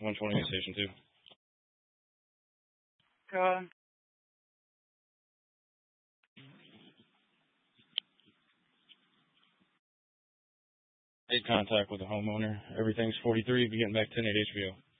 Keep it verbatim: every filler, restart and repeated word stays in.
one twenty-eight Station two. Uh, Made contact with the homeowner. Everything's forty-three. Be getting back ten eight H B O.